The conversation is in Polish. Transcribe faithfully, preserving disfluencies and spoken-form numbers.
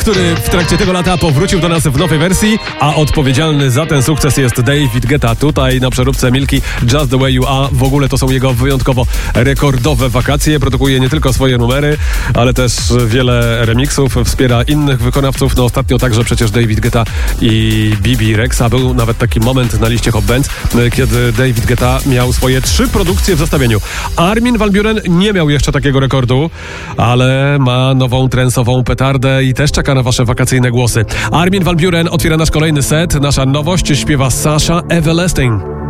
który w trakcie tego lata powrócił do nas w nowej wersji, a odpowiedzialny za ten sukces jest David Guetta. Tutaj na przeróbce Milki Just The Way You Are. W ogóle to są jego wyjątkowo rekordowe wakacje. Produkuje nie tylko swoje numery, ale też wiele remixów. Wspiera innych wykonawców. No ostatnio także przecież David Guetta i Bibi Rexha. Był nawet taki moment na liście Hot Bands, kiedy David Guetta miał swoje trzy produkcje w zestawieniu. Armin van Buuren nie miał jeszcze takiego rekordu, ale ma nową trensową petardę i też czeka na wasze wakacyjne głosy. Armin van Buuren otwiera nasz kolejny set. Nasza nowość, śpiewa Sasha Everlasting.